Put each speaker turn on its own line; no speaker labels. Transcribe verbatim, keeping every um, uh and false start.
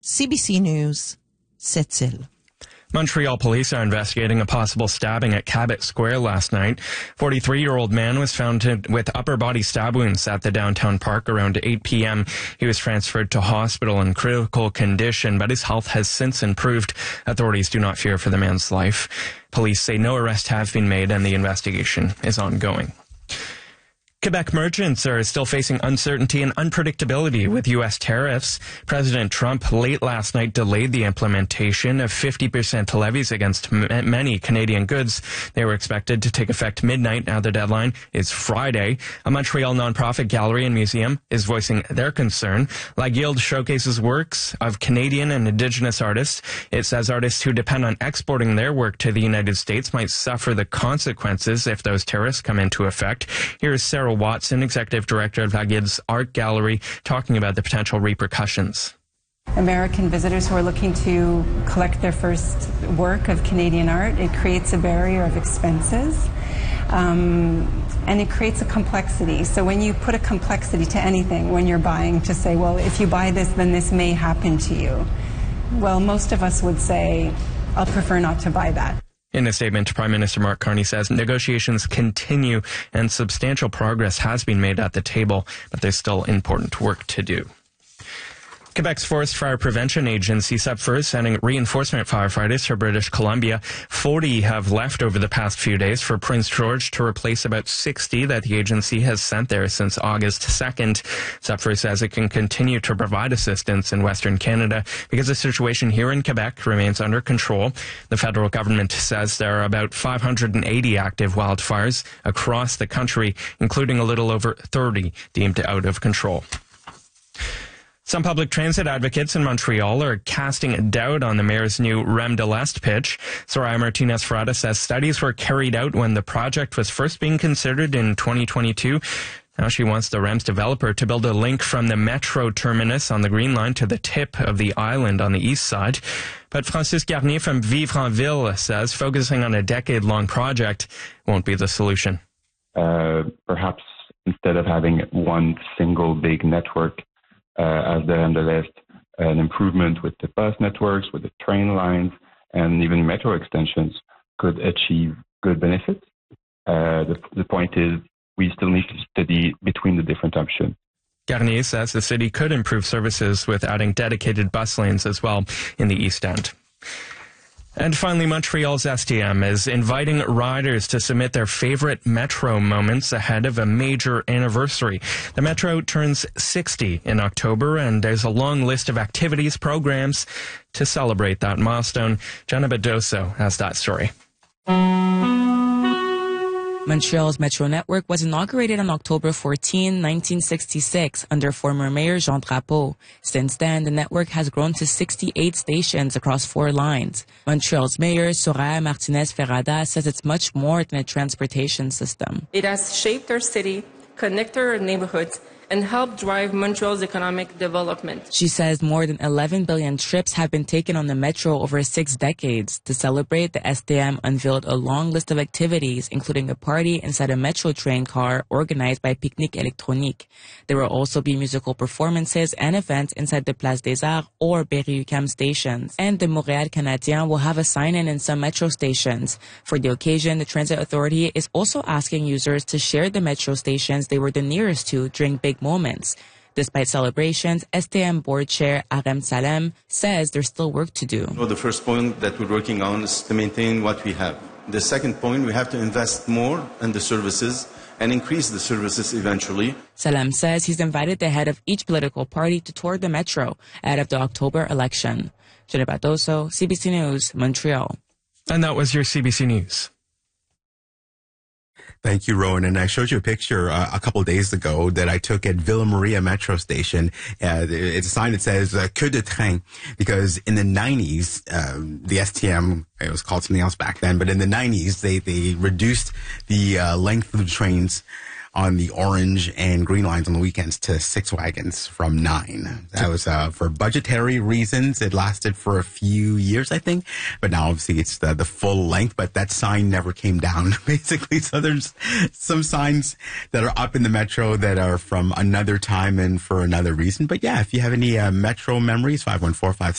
C B C News, Sept-Îles.
Montreal police are investigating a possible stabbing at Cabot Square last night. forty-three-year-old man was found to, with upper body stab wounds at the downtown park around eight p.m. He was transferred to hospital in critical condition, but his health has since improved. Authorities do not fear for the man's life. Police say no arrests have been made and the investigation is ongoing. Quebec merchants are still facing uncertainty and unpredictability with U S tariffs. President Trump late last night delayed the implementation of fifty percent levies against m- many Canadian goods. They were expected to take effect midnight. Now the deadline is Friday. A Montreal nonprofit gallery and museum is voicing their concern. La Guilde showcases works of Canadian and Indigenous artists. It says artists who depend on exporting their work to the United States might suffer the consequences if those tariffs come into effect. Here is Sarah Watson, Executive Director of La Guilde's Art Gallery, talking about the potential repercussions.
American visitors who are looking to collect their first work of Canadian art, it creates a barrier of expenses, um, and it creates a complexity. So when you put a complexity to anything, when you're buying, to say, well, if you buy this, then this may happen to you. Well, most of us would say, I'll prefer not to buy that.
In a statement, Prime Minister Mark Carney says negotiations continue and substantial progress has been made at the table, but there's still important work to do. Quebec's Forest Fire Prevention Agency, SEPFIR, is sending reinforcement firefighters to British Columbia. forty have left over the past few days for Prince George to replace about sixty that the agency has sent there since August second. SEPFIR says it can continue to provide assistance in Western Canada because the situation here in Quebec remains under control. The federal government says there are about five hundred eighty active wildfires across the country, including a little over thirty deemed out of control. Some public transit advocates in Montreal are casting doubt on the mayor's new Rem de l'Est pitch. Soraya Martinez-Ferrada says studies were carried out when the project was first being considered in twenty twenty-two. Now she wants the REM's developer to build a link from the metro terminus on the Green Line to the tip of the island on the east side. But Francis Garnier from Vivre en Ville says focusing on a decade-long project won't be the solution.
Uh, perhaps instead of having one single big network, Uh, as the Rem de l'Est, an improvement with the bus networks, with the train lines, and even metro extensions could achieve good benefits. Uh, the, the point is, we still need to study between the different options.
Garnier says the city could improve services with adding dedicated bus lanes as well in the East End. And finally, Montreal's S T M is inviting riders to submit their favorite Metro moments ahead of a major anniversary. The Metro turns sixty in October, and there's a long list of activities, programs to celebrate that milestone. Jenna Bedoso has that story.
Montreal's Metro network was inaugurated on October fourteenth, nineteen sixty-six, under former Mayor Jean Drapeau. Since then, the network has grown to sixty-eight stations across four lines. Montreal's Mayor Soraya Martinez-Ferrada says it's much more than a transportation system.
It has shaped our city, connected our neighborhoods, and help drive Montreal's economic development.
She says more than eleven billion trips have been taken on the Metro over six decades. To celebrate, the S T M unveiled a long list of activities, including a party inside a Metro train car organized by Pique-Nique Électronique. There will also be musical performances and events inside the Place des Arts or Berry-UQAM stations. And the Montréal Canadien will have a sign-in in some Metro stations. For the occasion, the Transit Authority is also asking users to share the Metro stations they were the nearest to during big moments. Despite celebrations, S T M board chair Arem Salem says there's still work to do.
Well, the first point that we're working on is to maintain what we have. The second point, we have to invest more in the services and increase the services eventually.
Salem says he's invited the head of each political party to tour the Metro ahead of the October election. Jenna Bedoso, C B C News, Montreal.
And that was your C B C News.
Thank you, Rowan. And I showed you a picture uh, a couple of days ago that I took at Villa Maria Metro Station. Uh, it's a sign that says uh, "Queue de train," because in the nineties, um, the S T M, it was called something else back then, but in the nineties, they, they reduced the uh, length of the trains on the orange and green lines on the weekends to six wagons from nine. That was uh, for budgetary reasons. It lasted for a few years, I think, but now obviously it's the, the full length, but that sign never came down, basically. So there's some signs that are up in the Metro that are from another time and for another reason. But yeah, if you have any uh, Metro memories, five one four, five